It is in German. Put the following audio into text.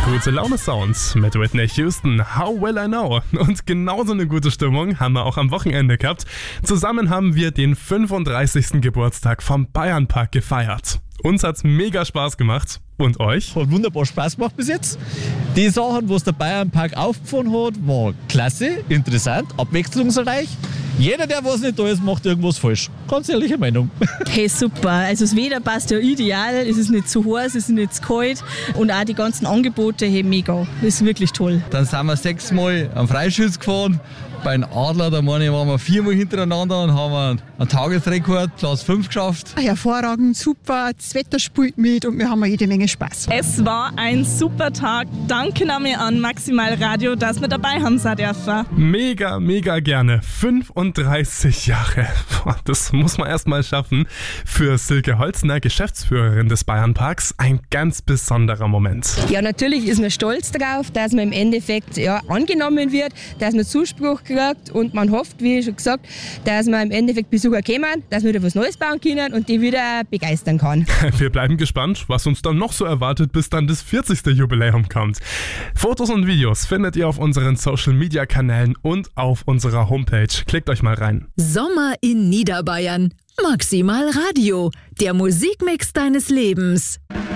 Gute Laune Sounds mit Whitney Houston, How Will I Know? Und genauso eine gute Stimmung haben wir auch am Wochenende gehabt. Zusammen haben wir den 35. Geburtstag vom Bayernpark gefeiert. Uns hat's mega Spaß gemacht. Und euch? Hat wunderbar Spaß gemacht bis jetzt. Die Sachen, was der Bayernpark aufgefahren hat, war klasse, interessant, abwechslungsreich. Jeder, der was nicht da ist, macht irgendwas falsch. Ganz ehrliche Meinung. Hey, super. Also das Wetter passt ja ideal. Es ist nicht zu heiß, es ist nicht zu kalt. Und auch die ganzen Angebote, hey, mega. Das ist wirklich toll. Dann sind wir 6-mal am Freischütz gefahren. Bei den Adler, da waren wir 4-mal hintereinander und haben einen Tagesrekord, Platz 5 geschafft. Hervorragend, super, das Wetter spielt mit und wir haben jede Menge Spaß. Es war ein super Tag. Danke nochmal an Maximal Radio, dass wir dabei haben sein dürfen. Mega, mega gerne. 35 Jahre. Das muss man erst mal schaffen. Für Silke Holzner, Geschäftsführerin des Bayernparks, ein ganz besonderer Moment. Ja, natürlich ist man stolz darauf, dass man im Endeffekt angenommen wird, dass man Zuspruch kriegt und man hofft, wie schon gesagt, dass man im Endeffekt Besucher kommen, dass wir wieder was Neues bauen können und die wieder begeistern kann. Wir bleiben gespannt, was uns dann noch so erwartet, bis dann das 40. Jubiläum kommt. Fotos und Videos findet ihr auf unseren Social-Media-Kanälen und auf unserer Homepage. Klickt euch mal rein. Sommer in Niederbayern. Maximal Radio, der Musikmix deines Lebens.